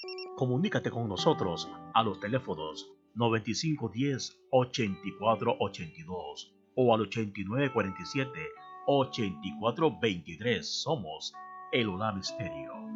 Comunícate con nosotros a los teléfonos 9510-8482 o al 8947-8423. Somos el Hogar Estéreo.